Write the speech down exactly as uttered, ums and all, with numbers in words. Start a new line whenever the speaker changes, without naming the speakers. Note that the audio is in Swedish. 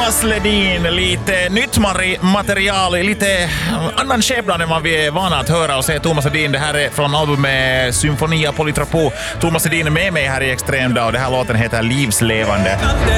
Thomas Ledin, lite nytt mari- material, lite annan skepnad än vad vi är vana att höra och se Thomas Ledin. Det här är från albumet Symfonia Polytrapo. Thomas Ledin är med mig här i Extrem dag och det här låten heter Livslevande.